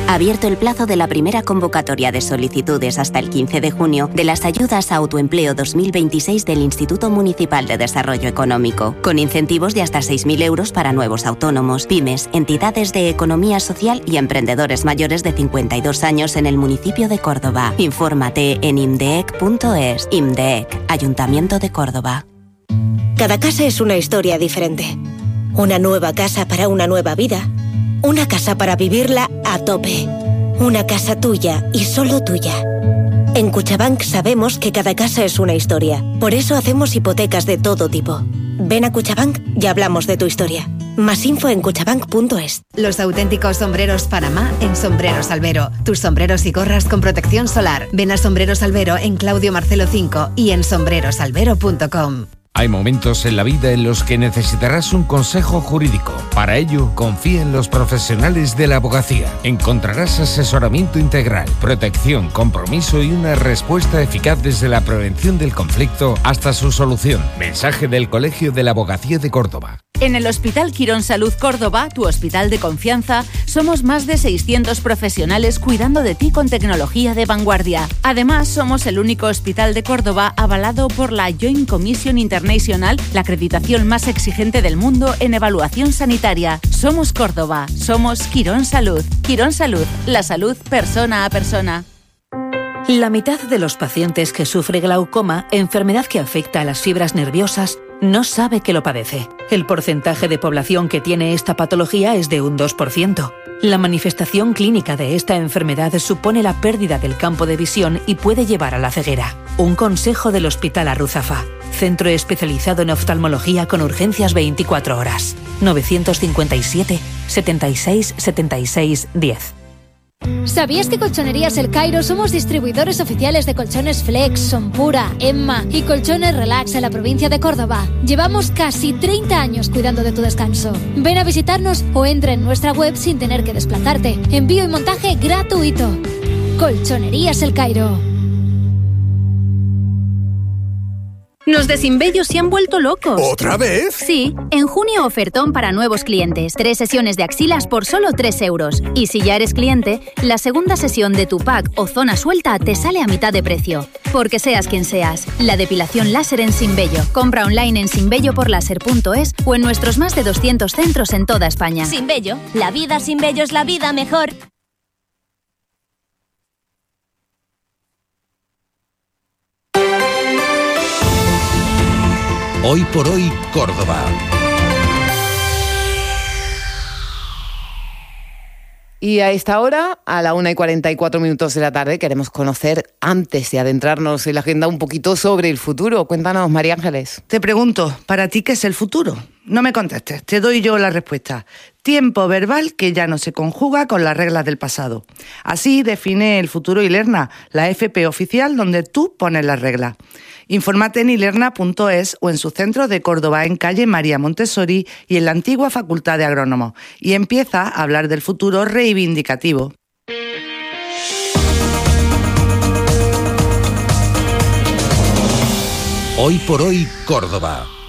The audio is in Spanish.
Abierto el plazo de la primera convocatoria de solicitudes hasta el 15 de junio de las ayudas a autoempleo 2026 del Instituto Municipal de Desarrollo Económico, con incentivos de hasta 6.000 euros para nuevos autónomos, pymes, entidades de economía social y emprendedores mayores de 52 años en el municipio de Córdoba. Infórmate en imdec.es. IMDEC, Ayuntamiento de Córdoba. Cada casa es una historia diferente. Una nueva casa para una nueva vida. Una casa para vivirla a tope. Una casa tuya y solo tuya. En Cuchabank sabemos que cada casa es una historia. Por eso hacemos hipotecas de todo tipo. Ven a Cuchabank y hablamos de tu historia. Más info en cuchabank.es. Los auténticos sombreros Panamá en Sombreros Albero. Tus sombreros y gorras con protección solar. Ven a Sombreros Albero en Claudio Marcelo 5 y en sombrerosalbero.com. Hay momentos en la vida en los que necesitarás un consejo jurídico. Para ello, confía en los profesionales de la abogacía. Encontrarás asesoramiento integral, protección, compromiso y una respuesta eficaz desde la prevención del conflicto hasta su solución. Mensaje del Colegio de la Abogacía de Córdoba. En el Hospital Quirón Salud Córdoba, tu hospital de confianza, somos más de 600 profesionales cuidando de ti con tecnología de vanguardia. Además, somos el único hospital de Córdoba avalado por la Joint Commission International, la acreditación más exigente del mundo en evaluación sanitaria. Somos Córdoba, somos Quirón Salud. Quirón Salud, la salud persona a persona. La mitad de los pacientes que sufre glaucoma, enfermedad que afecta a las fibras nerviosas, no sabe que lo padece. El porcentaje de población que tiene esta patología es de un 2%. La manifestación clínica de esta enfermedad supone la pérdida del campo de visión y puede llevar a la ceguera. Un consejo del Hospital Arruzafa, centro especializado en oftalmología con urgencias 24 horas. 957 76 76 10. ¿Sabías que Colchonerías El Cairo somos distribuidores oficiales de colchones Flex, Sonpura, Emma y colchones Relax en la provincia de Córdoba? Llevamos casi 30 años cuidando de tu descanso. Ven a visitarnos o entra en nuestra web sin tener que desplazarte. Envío y montaje gratuito. Colchonerías El Cairo. Los de Sinbello se han vuelto locos. ¿Otra vez? Sí, en junio ofertón para nuevos clientes. 3 sesiones de axilas por solo 3 euros. Y si ya eres cliente, la segunda sesión de tu pack o zona suelta te sale a mitad de precio. Porque seas quien seas, la depilación láser en Sinbello. Compra online en sinbelloporlaser.es o en nuestros más de 200 centros en toda España. Sinbello, la vida sin vello es la vida mejor. Hoy por hoy, Córdoba. Y a esta hora, a la 1:44 de la tarde, queremos conocer, antes de adentrarnos en la agenda, un poquito sobre el futuro. Cuéntanos, María Ángeles. Te pregunto, ¿para ti qué es el futuro? No me contestes, te doy yo la respuesta. Tiempo verbal que ya no se conjuga con las reglas del pasado. Así define el futuro Ilerna, la FP oficial donde tú pones las reglas. Infórmate en ilerna.es o en su centro de Córdoba, en calle María Montessori y en la antigua Facultad de Agrónomos. Y empieza a hablar del futuro reivindicativo. Hoy por hoy, Córdoba.